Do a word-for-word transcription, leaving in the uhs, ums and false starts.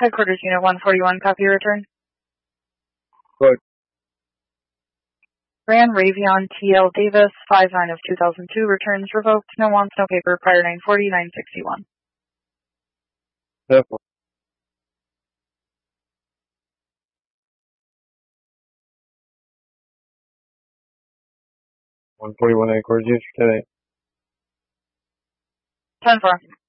Headquarters Unit one forty-one, copy return. Good. Grand Ravion T L Davis, five nine of two thousand two, returns revoked, no wants, no paper, prior nine forty, nine sixty-one. Definitely. one forty-one headquarters, use your ten eight. ten four.